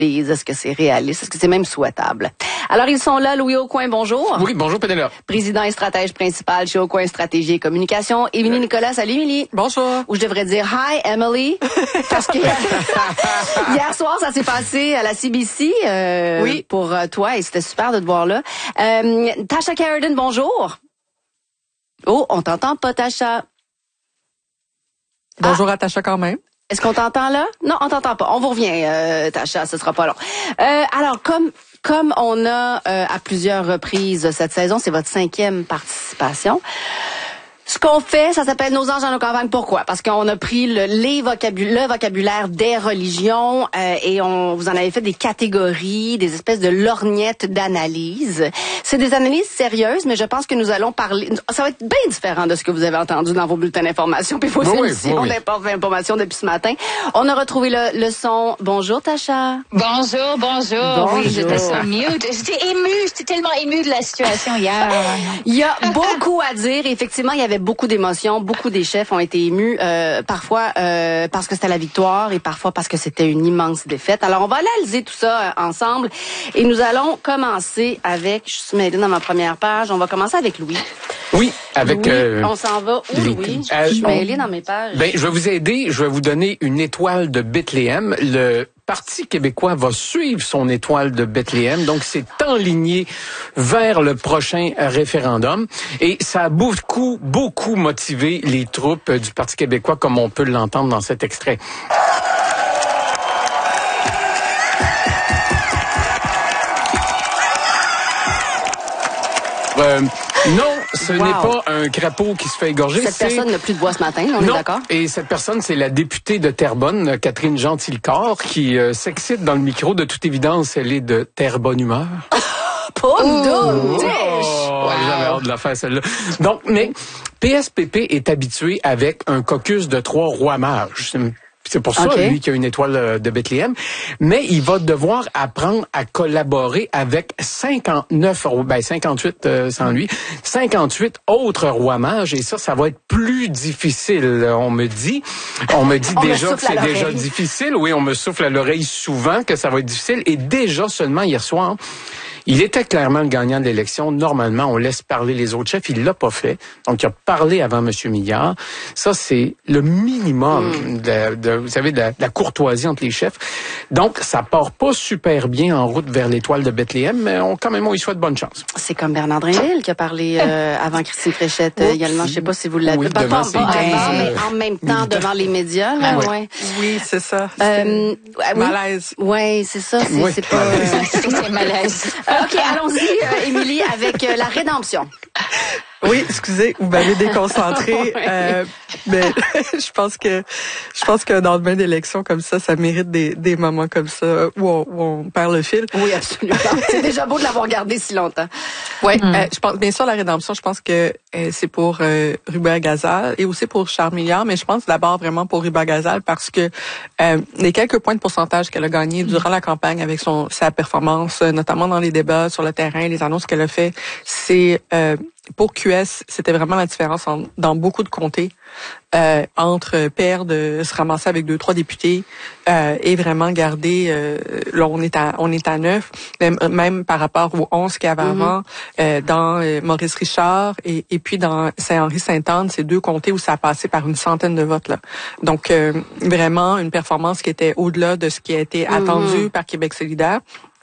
Est-ce que c'est réaliste? Est-ce que c'est même souhaitable? Alors, ils sont là. Louis Aucoin, bonjour. Oui, bonjour Pénélope. Président et stratège principal chez Aucoin Stratégie et Communication. Émilie Nicolas, salut Émilie. Bonjour. Ou je devrais dire hi Emily. Parce que hier soir, ça s'est passé à la CBC oui. pour toi et c'était super de te voir là. Tasha Carradine, bonjour. Oh, on t'entend pas, Tasha. Bonjour à Tasha quand même. Est-ce qu'on t'entend là? Non, on t'entend pas. On vous revient, Tasha, ce sera pas long. Alors, comme on a à plusieurs reprises cette saison, c'est votre 5e participation. Ce qu'on fait, ça s'appelle Nos anges dans nos campagnes. Pourquoi? Parce qu'on a pris le vocabulaire des religions et vous en avez fait des catégories, des espèces de lorgnettes d'analyse. C'est des analyses sérieuses, mais je pense que nous allons parler... Ça va être bien différent de ce que vous avez entendu dans vos bulletins d'information puis vos émissions d'information depuis ce matin. On a retrouvé le son. Bonjour, Tasha. Bonjour. Oui, j'étais so mute. J'étais tellement émue de la situation hier. Il y a beaucoup à dire. Effectivement, il y avait beaucoup d'émotions. Beaucoup des chefs ont été émus, parfois parce que c'était la victoire et parfois parce que c'était une immense défaite. Alors, on va analyser tout ça ensemble et nous allons commencer avec, je suis mêlée dans ma première page, on va commencer avec Louis. Oui, avec... Louis, on s'en va où, Louis? Je suis mêlée dans mes pages. Ben, je vais vous aider. Je vais vous donner une étoile de Bethléem. Le Parti québécois va suivre son étoile de Bethléem. Donc, c'est enligné vers le prochain référendum. Et ça a beaucoup motivé les troupes du Parti québécois, comme on peut l'entendre dans cet extrait. Non, ce n'est pas un crapaud qui se fait égorger. Cette personne n'a plus de voix ce matin, on est d'accord? Et cette personne, c'est la députée de Terrebonne, Catherine Gentilcorps, qui s'excite dans le micro. De toute évidence, elle est de Terrebonne humeur. J'avais hâte de la faire, celle-là. Donc, mais PSPP est habitué avec un caucus de 3 rois mages. C'est pour ça, lui, qu'il a une étoile de Bethléem. Mais il va devoir apprendre à collaborer avec 58 sans lui, 58 autres rois mages. Et ça va être plus difficile, on me dit. On me dit déjà que c'est déjà difficile. Oui, on me souffle à l'oreille souvent que ça va être difficile. Et déjà, seulement hier soir, il était clairement le gagnant de l'élection. Normalement, on laisse parler les autres chefs. Il l'a pas fait. Donc, il a parlé avant M. Millard. Ça, c'est le minimum vous savez, de la courtoisie entre les chefs. Donc, ça part pas super bien en route vers l'étoile de Bethléem, mais on lui souhaite bonne chance. C'est comme Bernard Drinville qui a parlé avant Christine Fréchette également. Je sais pas si vous l'avez mais en même temps devant les médias. Là, Oui, c'est ça. Malaise. Oui, c'est ça. C'est pas... C'est malaise. OK, allons-y, Émilie, avec la rédemption. Oui, excusez, vous m'avez déconcentré. Mais je pense que dans le bain d'élection comme ça mérite des moments comme ça où on perd le fil. Oui, absolument. C'est déjà beau de l'avoir gardé si longtemps. Oui, je pense bien sûr la rédemption. Je pense que c'est pour Hubert Gazal et aussi pour Charles Milliard, mais je pense d'abord vraiment pour Hubert Gazal parce que les quelques points de pourcentage qu'elle a gagnés durant la campagne avec sa performance, notamment dans les débats sur le terrain, les annonces qu'elle a fait, c'est pour QS, c'était vraiment la différence dans beaucoup de comtés entre de se ramasser avec 2-3 députés et vraiment garder là on est à 9, même par rapport aux 11 qu'il y avait avant dans Maurice Richard et puis dans Saint-Henri-Sainte-Anne, c'est 2 comtés où ça a passé par une centaine de votes là. Donc vraiment une performance qui était au-delà de ce qui a été attendu par Québec solidaire.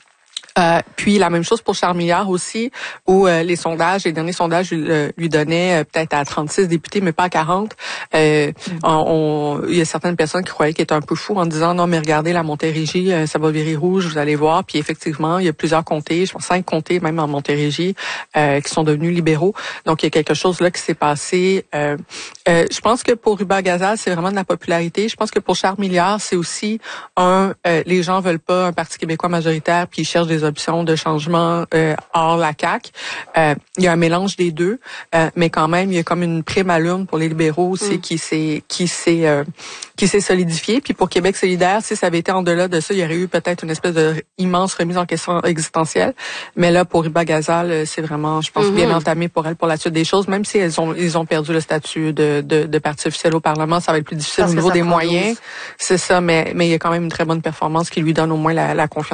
Puis la même chose pour Charles Milliard aussi, où les derniers sondages lui donnaient peut-être à 36 députés, mais pas à 40. Il y a certaines personnes qui croyaient qu'il était un peu fou en disant non mais regardez la Montérégie, ça va virer rouge, vous allez voir. Puis effectivement, il y a plusieurs comtés, je pense 5 comtés même en Montérégie, qui sont devenus libéraux. Donc il y a quelque chose là qui s'est passé. Je pense que pour Hubert Gazal, c'est vraiment de la popularité. Je pense que pour Charles Milliard, c'est aussi les gens veulent pas un Parti québécois majoritaire, puis ils cherchent des options de changement hors la CAQ. Il y a un mélange des deux, mais quand même, il y a comme une prime à l'urne pour les libéraux aussi qui s'est solidifiée. Puis pour Québec solidaire, si ça avait été en delà de ça, il y aurait eu peut-être une espèce de immense remise en question existentielle. Mais là, pour Hubert Gazal, c'est vraiment, je pense, bien entamé pour elle pour la suite des choses. Même si ils ont perdu le statut de parti officiel au Parlement, ça va être plus difficile au niveau des moyens. C'est ça, mais il y a quand même une très bonne performance qui lui donne au moins la confiance